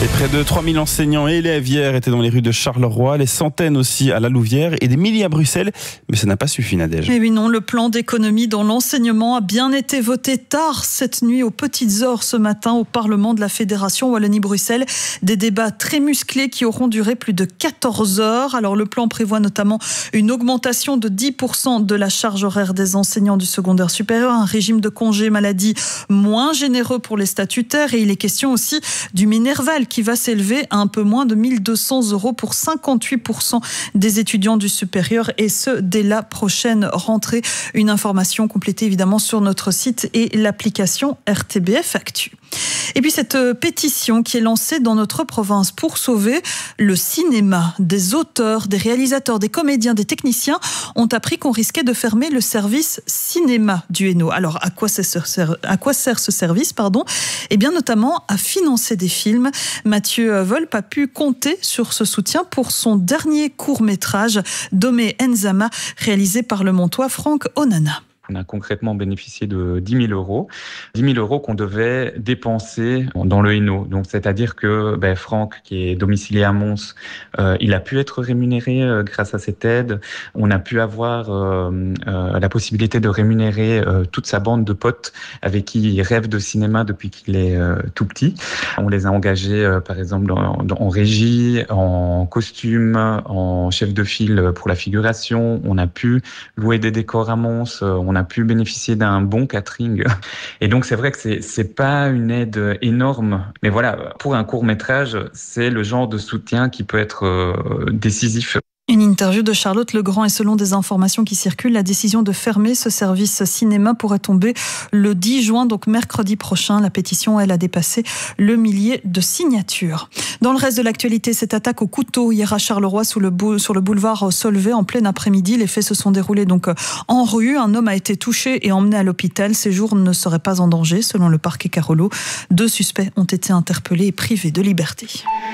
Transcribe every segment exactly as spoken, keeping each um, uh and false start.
Et près de trois mille enseignants et élèves hier étaient dans les rues de Charleroi, les centaines aussi à la Louvière et des milliers à Bruxelles. Mais ça n'a pas suffi, Nadège. Mais oui, non, le plan d'économie dans l'enseignement a bien été voté tard cette nuit aux petites heures ce matin au Parlement de la Fédération Wallonie-Bruxelles. Des débats très musclés qui auront duré plus de quatorze heures. Alors le plan prévoit notamment une augmentation de dix pour cent de la charge horaire des enseignants du secondaire supérieur, un régime de congé maladie moins généreux pour les statutaires et il est question aussi du Minerval qui va s'élever à un peu moins de mille deux cents euros pour cinquante-huit pour cent des étudiants du supérieur et ce dès la prochaine rentrée. Une information complétée évidemment sur notre site et l'application R T B F Actu. Et puis cette pétition qui est lancée dans notre province pour sauver le cinéma. Des auteurs, des réalisateurs, des comédiens, des techniciens ont appris qu'on risquait de fermer le service cinéma du Hainaut. Alors à quoi sert, à quoi sert ce service pardon Eh bien notamment à financer des films. Mathieu Volpe a pu compter sur ce soutien pour son dernier court-métrage Domé Nzama réalisé par le Montois Franck Onana. On a concrètement bénéficié de dix mille euros. dix mille euros qu'on devait dépenser dans le Hainaut. Donc, c'est-à-dire que ben, Franck, qui est domicilié à Mons, euh, il a pu être rémunéré euh, grâce à cette aide. On a pu avoir euh, euh, la possibilité de rémunérer euh, toute sa bande de potes avec qui il rêve de cinéma depuis qu'il est euh, tout petit. On les a engagés, euh, par exemple, en, en régie, en costume, en chef de file pour la figuration. On a pu louer des décors à Mons. On On a pu bénéficier d'un bon catering. Et donc, c'est vrai que c'est, c'est pas une aide énorme. Mais voilà, pour un court-métrage, c'est le genre de soutien qui peut être euh, décisif. Une interview de Charlotte Legrand et selon des informations qui circulent, la décision de fermer ce service cinéma pourrait tomber le dix juin, donc mercredi prochain. La pétition, elle, a dépassé le millier de signatures. Dans le reste de l'actualité, cette attaque au couteau hier à Charleroi sous le bou- sur le boulevard Solvay en plein après-midi. Les faits se sont déroulés donc en rue. Un homme a été touché et emmené à l'hôpital. Ses jours ne seraient pas en danger, selon le parquet Carolo. Deux suspects ont été interpellés et privés de liberté.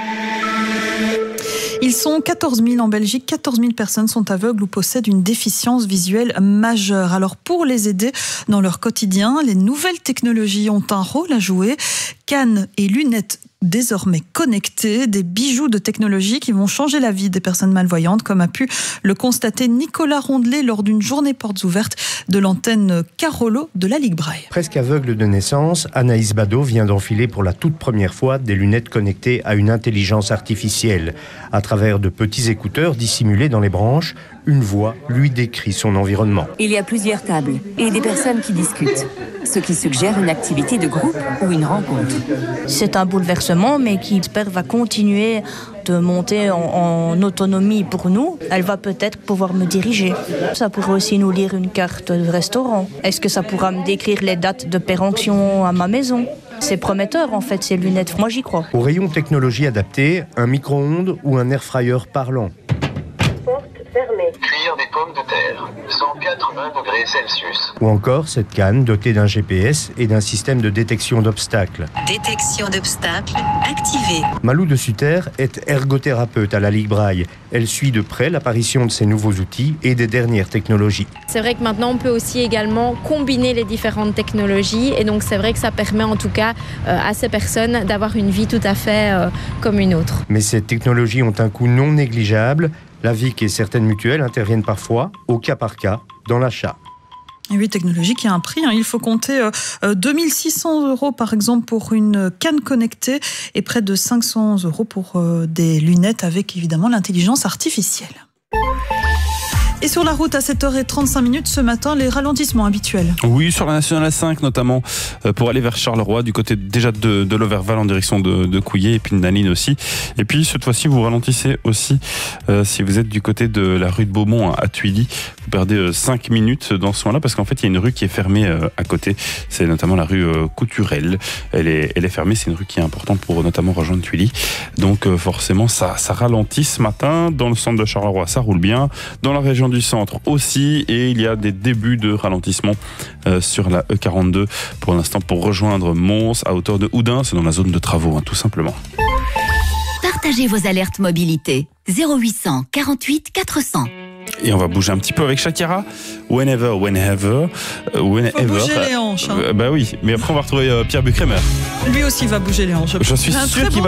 Ils sont quatorze mille en Belgique. quatorze mille personnes sont aveugles ou possèdent une déficience visuelle majeure. Alors pour les aider dans leur quotidien, les nouvelles technologies ont un rôle à jouer. Cannes et lunettes désormais connectés, des bijoux de technologie qui vont changer la vie des personnes malvoyantes, comme a pu le constater Nicolas Rondelet lors d'une journée portes ouvertes de l'antenne Carolo de la Ligue Braille. Presque aveugle de naissance, Anaïs Bado vient d'enfiler pour la toute première fois des lunettes connectées à une intelligence artificielle. À travers de petits écouteurs dissimulés dans les branches, une voix lui décrit son environnement. Il y a plusieurs tables et des personnes qui discutent, ce qui suggère une activité de groupe ou une rencontre. C'est un bouleversement, mais qui, j'espère, va continuer de monter en, en autonomie pour nous. Elle va peut-être pouvoir me diriger. Ça pourrait aussi nous lire une carte de restaurant. Est-ce que ça pourra me décrire les dates de péremption à ma maison ? C'est prometteur en fait, ces lunettes. Moi, j'y crois. Au rayon technologie adaptée, un micro-ondes ou un air fryer parlant. Cuire des pommes de terre, cent quatre-vingts degrés Celsius. Ou encore cette canne dotée d'un G P S et d'un système de détection d'obstacles. Détection d'obstacles activée. Malou de Sutter est ergothérapeute à la Ligue Braille. Elle suit de près l'apparition de ces nouveaux outils et des dernières technologies. C'est vrai que maintenant on peut aussi également combiner les différentes technologies et donc c'est vrai que ça permet en tout cas euh, à ces personnes d'avoir une vie tout à fait euh, comme une autre. Mais ces technologies ont un coût non négligeable. La V I C et certaines mutuelles interviennent parfois, au cas par cas, dans l'achat. Et oui, technologie qui a un prix. Hein. Il faut compter euh, deux mille six cents euros par exemple pour une canne connectée et près de cinq cents euros pour euh, des lunettes avec évidemment l'intelligence artificielle. Et sur la route à sept heures trente-cinq minutes ce matin, les ralentissements habituels. Oui, sur la nationale A cinq notamment, euh, pour aller vers Charleroi, du côté déjà de, de l'Overval en direction de, de Couillet et puis de Naline aussi. Et puis cette fois-ci, vous ralentissez aussi euh, si vous êtes du côté de la rue de Beaumont à Tuilly. Vous perdez euh, cinq minutes dans ce moment-là parce qu'en fait, il y a une rue qui est fermée euh, à côté. C'est notamment la rue euh, Couturelle. Elle est, elle est fermée. C'est une rue qui est importante pour notamment rejoindre Tuilly. Donc euh, forcément, ça, ça ralentit ce matin. Dans le centre de Charleroi, ça roule bien. Dans la région du centre aussi, et il y a des débuts de ralentissement euh, sur la E quarante-deux pour l'instant pour rejoindre Mons à hauteur de Houdin. C'est dans la zone de travaux, hein, tout simplement. Partagez vos alertes mobilité. zéro huit cents quarante-huit quatre cents. Et on va bouger un petit peu avec Shakira. Whenever, whenever, euh, whenever. Faut bouger les hanches. Hein. Euh, bah oui, mais après on va retrouver euh, Pierre Bucrémer. Lui aussi va bouger les hanches. Je suis sûr qu'il va